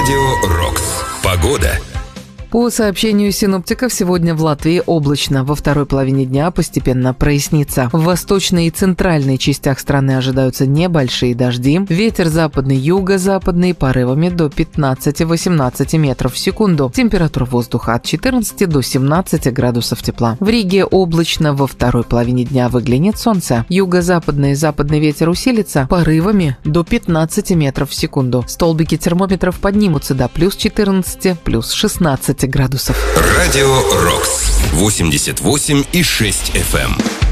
Радио «Рокс». Погода. По сообщению синоптиков, сегодня в Латвии облачно. Во второй половине дня постепенно прояснится. В восточной и центральной частях страны ожидаются небольшие дожди. Ветер западный, юго-западный порывами до 15-18 метров в секунду. Температура воздуха от 14 до 17 градусов тепла. В Риге облачно. Во второй половине дня выглянет солнце. Юго-западный и западный ветер усилится порывами до 15 метров в секунду. Столбики термометров поднимутся до плюс 14, плюс 16 градусов. Радио «Рокс» 88,6 FM.